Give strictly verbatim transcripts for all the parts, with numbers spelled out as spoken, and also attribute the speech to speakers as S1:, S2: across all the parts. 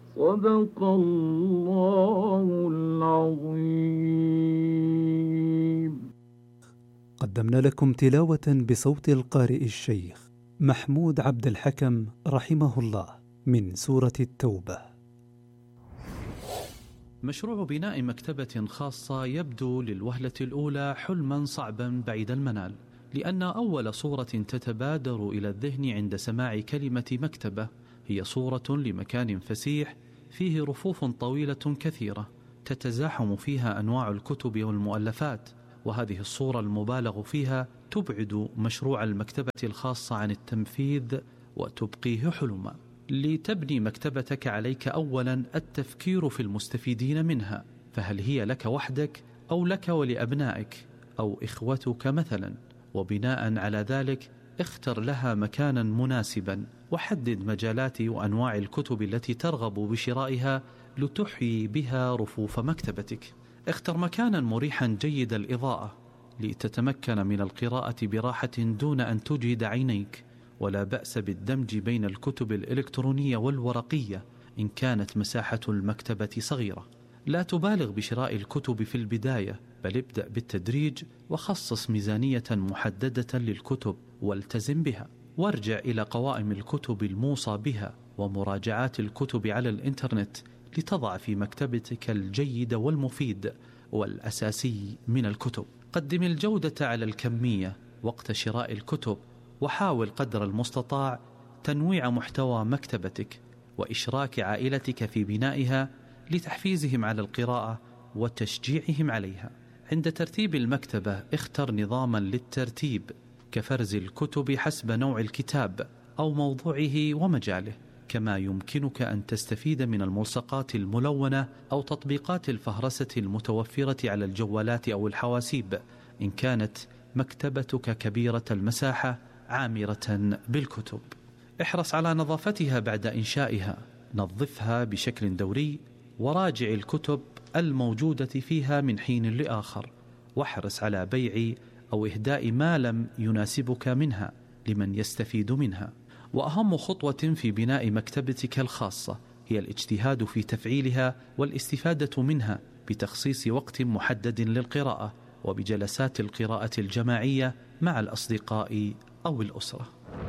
S1: صدق الله العظيم.
S2: قدمنا لكم تلاوة بصوت القارئ الشيخ محمود عبد الحكم رحمه الله من سورة التوبة.
S3: مشروع بناء مكتبة خاصة يبدو للوهلة الأولى حلما صعبا بعيد المنال، لأن أول صورة تتبادر إلى الذهن عند سماع كلمة مكتبة هي صورة لمكان فسيح فيه رفوف طويلة كثيرة تتزاحم فيها أنواع الكتب والمؤلفات، وهذه الصورة المبالغ فيها تبعد مشروع المكتبة الخاصة عن التنفيذ وتبقيه حلما. لتبني مكتبتك عليك أولا التفكير في المستفيدين منها، فهل هي لك وحدك أو لك ولأبنائك أو إخوتك مثلا، وبناء على ذلك اختر لها مكانا مناسبا وحدد مجالات وأنواع الكتب التي ترغب بشرائها لتحيي بها رفوف مكتبتك. اختر مكانا مريحا جيد الإضاءة لتتمكن من القراءة براحة دون أن تجهد عينيك، ولا بأس بالدمج بين الكتب الإلكترونية والورقية إن كانت مساحة المكتبة صغيرة. لا تبالغ بشراء الكتب في البداية، بل ابدأ بالتدريج وخصص ميزانية محددة للكتب والتزم بها، وارجع إلى قوائم الكتب الموصى بها ومراجعات الكتب على الإنترنت لتضع في مكتبتك الجيد والمفيد والأساسي من الكتب. قدم الجودة على الكمية وقت شراء الكتب، وحاول قدر المستطاع تنويع محتوى مكتبتك وإشراك عائلتك في بنائها لتحفيزهم على القراءة وتشجيعهم عليها. عند ترتيب المكتبة اختر نظاما للترتيب كفرز الكتب حسب نوع الكتاب أو موضوعه ومجاله، كما يمكنك أن تستفيد من الملصقات الملونة أو تطبيقات الفهرسة المتوفرة على الجوالات أو الحواسيب إن كانت مكتبتك كبيرة المساحة عامرة بالكتب. احرص على نظافتها بعد إنشائها، نظفها بشكل دوري وراجع الكتب الموجودة فيها من حين لآخر، واحرص على بيع أو إهداء ما لم يناسبك منها لمن يستفيد منها. وأهم خطوة في بناء مكتبتك الخاصة هي الاجتهاد في تفعيلها والاستفادة منها بتخصيص وقت محدد للقراءة وبجلسات القراءة الجماعية مع الأصدقاء أو الأسرة.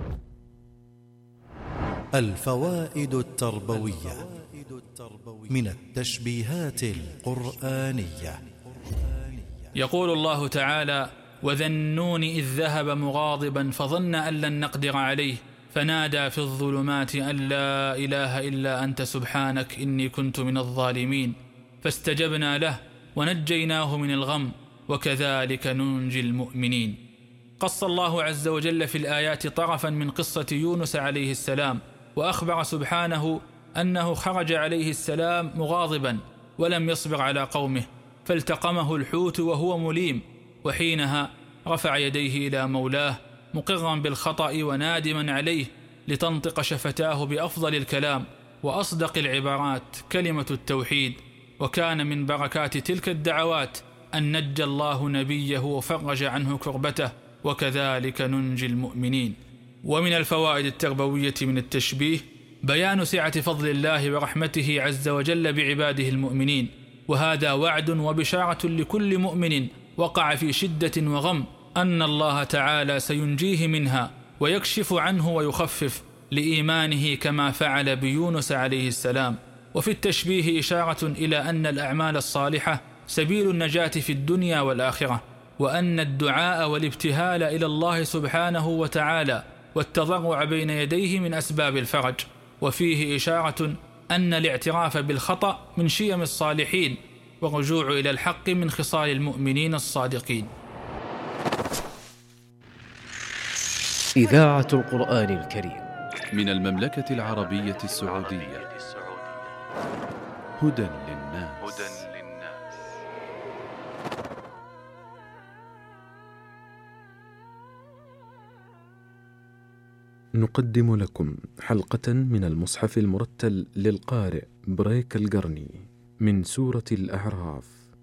S4: الفوائد التربوية من التشبيهات القرآنية.
S5: يقول الله تعالى: وذا النون إذ ذهب مغاضبا فظن أن لن نقدر عليه فنادى في الظلمات أن لا إله إلا أنت سبحانك إني كنت من الظالمين فاستجبنا له ونجيناه من الغم وكذلك ننجي المؤمنين. قص الله عز وجل في الآيات طرفا من قصة يونس عليه السلام، وأخبر سبحانه أنه خرج عليه السلام مغاضبا ولم يصبر على قومه فالتقمه الحوت وهو مليم، وحينها رفع يديه إلى مولاه مقرا بالخطأ ونادما عليه لتنطق شفتاه بأفضل الكلام وأصدق العبارات كلمة التوحيد. وكان من بركات تلك الدعوات أن نجى الله نبيه وفرج عنه كربته وكذلك ننجي المؤمنين. ومن الفوائد التربوية من التشبيه بيان سعة فضل الله ورحمته عز وجل بعباده المؤمنين، وهذا وعد وبشارة لكل مؤمن وقع في شدة وغم أن الله تعالى سينجيه منها ويكشف عنه ويخفف لإيمانه كما فعل بيونس عليه السلام. وفي التشبيه إشارة إلى أن الأعمال الصالحة سبيل النجاة في الدنيا والآخرة، وأن الدعاء والابتهال إلى الله سبحانه وتعالى والتضرع بين يديه من أسباب الفرج. وفيه إشارة أن الاعتراف بالخطأ من شيم الصالحين، والرجوع إلى الحق من خصال المؤمنين الصادقين.
S6: إذاعة القرآن الكريم
S7: من المملكة العربية السعودية. هدى للناس.
S2: نقدم لكم حلقة من المصحف المرتل للقارئ بريك القرني من سورة الأعراف.